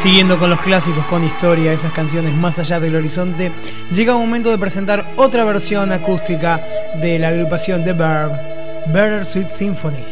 Siguiendo con los clásicos, con historia, esas canciones más allá del horizonte, llega el momento de presentar otra versión acústica de la agrupación The Verb, Bittersweet Symphony.